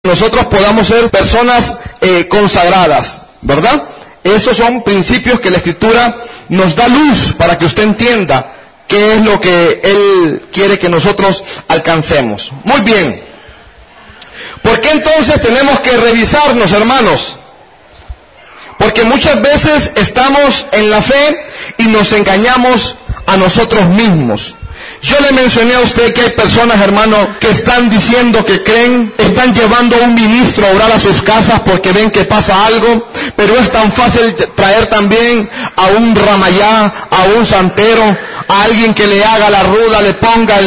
nosotros podamos ser personas consagradas, ¿verdad? Esos son principios que la Escritura nos da luz para que usted entienda qué es lo que Él quiere que nosotros alcancemos. Muy bien. ¿Por qué entonces tenemos que revisarnos, hermanos? Porque muchas veces estamos en la fe y nos engañamos a nosotros mismos. Yo le mencioné a usted que hay personas, hermano, que están diciendo que creen, están llevando a un ministro a orar a sus casas porque ven que pasa algo, pero es tan fácil traer también a un ramayá, a un santero, a alguien que le haga la ruda, le ponga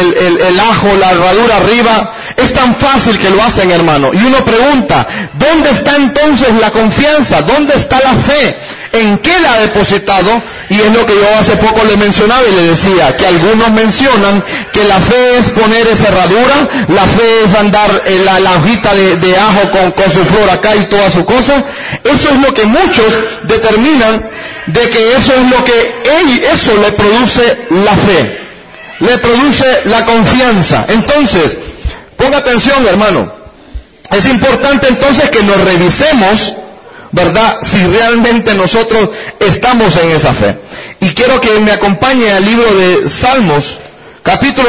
el ajo, la herradura arriba. Es tan fácil que lo hacen, hermano. Y uno pregunta, ¿dónde está entonces la confianza? ¿Dónde está la fe? ¿En qué la ha depositado? Y es lo que yo hace poco le mencionaba y le decía, que algunos mencionan que la fe es poner esa herradura, la fe es andar la hojita de ajo con su flor acá y toda su cosa. Eso es lo que muchos determinan de que eso es lo que eso le produce la fe, le produce la confianza. Entonces, ponga atención, hermano. Es importante entonces que nos revisemos, ¿verdad? Si realmente nosotros estamos en esa fe. Y quiero que me acompañe al libro de Salmos, capítulo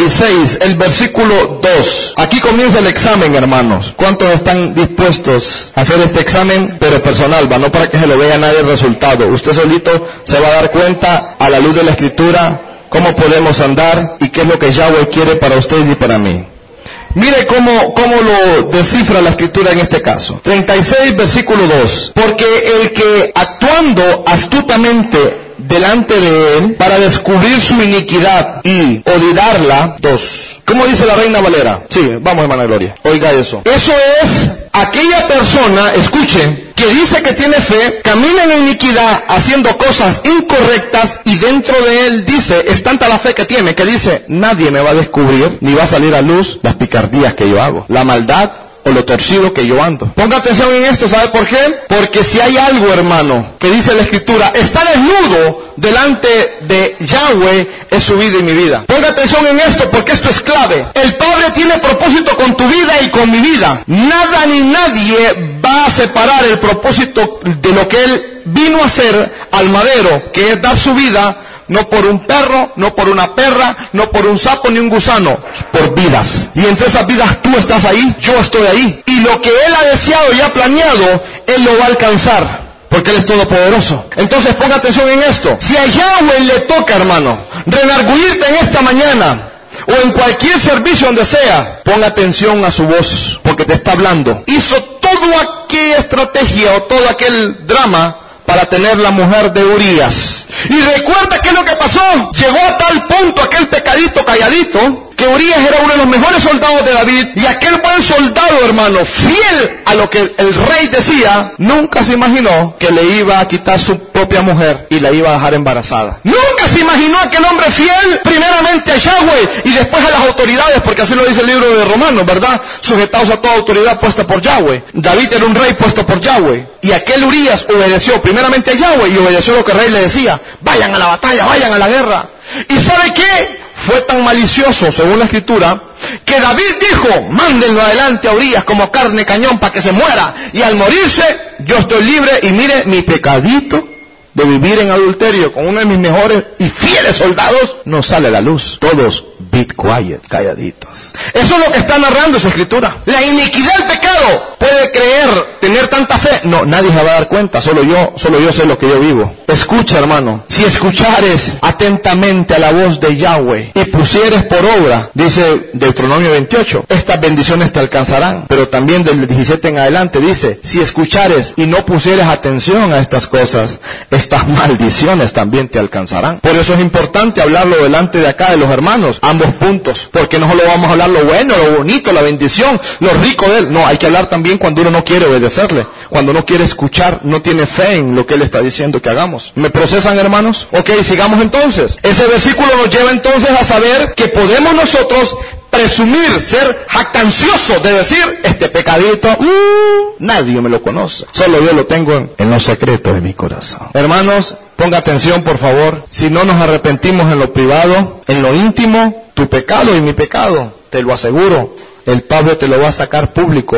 36, el versículo 2. Aquí comienza el examen, hermanos. ¿Cuántos están dispuestos a hacer este examen, pero personal, no para que se lo vea nadie el resultado? Usted solito se va a dar cuenta a la luz de la Escritura cómo podemos andar y qué es lo que Yahweh quiere para usted y para mí. Mire cómo lo descifra la Escritura en este caso. 36, versículo 2. Porque el que actuando astutamente delante de él para descubrir su iniquidad y olvidarla. 2. ¿Cómo dice la Reina Valera? Sí, vamos, hermana Gloria. Oiga eso. Eso es aquella persona, escuchen, que dice que tiene fe, camina en iniquidad haciendo cosas incorrectas y dentro de él dice, es tanta la fe que tiene, que dice, nadie me va a descubrir ni va a salir a luz las picardías que yo hago, la maldad o lo torcido que yo ando. Ponga atención en esto, ¿sabe por qué? Porque si hay algo, hermano, que dice la Escritura, está desnudo delante de Yahweh, es su vida y mi vida. Ponga atención en esto, porque esto es clave. El Padre tiene propósito con tu vida y con mi vida. Nada ni nadie va a separar el propósito de lo que Él vino a hacer al madero, que es dar su vida, no por un perro, no por una perra, no por un sapo ni un gusano, por vidas. Y entre esas vidas tú estás ahí, yo estoy ahí. Y lo que Él ha deseado y ha planeado, Él lo va a alcanzar, porque Él es todopoderoso. Entonces ponga atención en esto. Si a Yahweh le toca, hermano, renarguirte en esta mañana, o en cualquier servicio donde sea, ponga atención a su voz, porque te está hablando. Hizo toda aquella estrategia o todo aquel drama para tener la mujer de Urías. Y recuerda qué es lo que pasó. Llegó a tal punto aquel pecadito calladito, que Urías era uno de los mejores soldados de David, y aquel buen soldado, hermano, fiel a lo que el rey decía, nunca se imaginó que le iba a quitar su propia mujer y la iba a dejar embarazada. Nunca se imaginó aquel hombre fiel, primeramente a Yahweh y después a las autoridades, porque así lo dice el libro de Romanos, ¿verdad? Sujetados a toda autoridad puesta por Yahweh. David era un rey puesto por Yahweh, y aquel Urías obedeció primeramente a Yahweh y obedeció lo que el rey le decía. Vayan a la batalla, vayan a la guerra. ¿Y sabe qué? Fue tan malicioso, según la Escritura, que David dijo, mándenlo adelante a Urías como carne cañón para que se muera. Y al morirse, yo estoy libre y mire, mi pecadito de vivir en adulterio con uno de mis mejores y fieles soldados, no sale a la luz. Todos, be quiet, calladitos. Eso es lo que está narrando esa Escritura. La iniquidad del pecado puede tener tanta fe. No, nadie se va a dar cuenta, solo yo sé lo que yo vivo. Escucha, hermano, si escuchares atentamente a la voz de Yahweh y pusieres por obra, dice Deuteronomio 28, estas bendiciones te alcanzarán. Pero también del 17 en adelante dice, si escuchares y no pusieres atención a estas cosas, estas maldiciones también te alcanzarán. Por eso es importante hablarlo delante de acá de los hermanos, ambos puntos, porque no solo vamos a hablar lo bueno, lo bonito, la bendición, lo rico de Él. No, hay que hablar también cuando uno no quiere obedecerle, cuando no quiere escuchar, no tiene fe en lo que Él está diciendo que hagamos. ¿Me procesan, hermanos? Ok, sigamos entonces. Ese versículo nos lleva entonces a saber que podemos nosotros presumir, ser jactanciosos de decir, este pecadito, nadie me lo conoce, solo yo lo tengo en los secretos de mi corazón. Hermanos, ponga atención por favor, si no nos arrepentimos en lo privado, en lo íntimo, tu pecado y mi pecado, te lo aseguro, el Padre te lo va a sacar público.